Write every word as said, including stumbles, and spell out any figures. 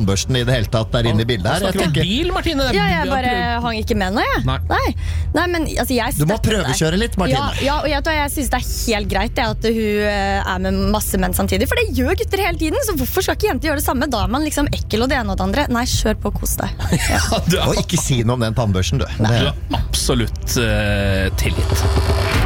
tannbørsten i det hele tatt der inne i bildet her. Snakker du om bil, Martine? Ja, jeg bare hang ikke med nå, jeg. Nei. Nei. Nei, men altså, jeg Du må støtter prøvekjøre deg. litt, Martine. Ja, ja, og jeg, jeg synes det er helt greit det, at hun eh, er med masse menn samtidig, for det gjør gutter hele tiden, så hvorfor skal ikke jenter gjøre det samme? Da er man liksom ekkel og det ene og det andre. Nei, kjør på, kos deg. Ja, du, er, Og ikke si noe om den tannbørsten, du. du er absolutt uh, tilgitt.